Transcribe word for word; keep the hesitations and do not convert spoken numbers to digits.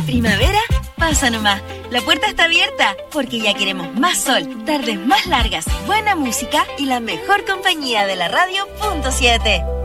primavera pasa nomás. La puerta está abierta porque ya queremos más sol, tardes más largas, buena música y la mejor compañía de la radio punto siete.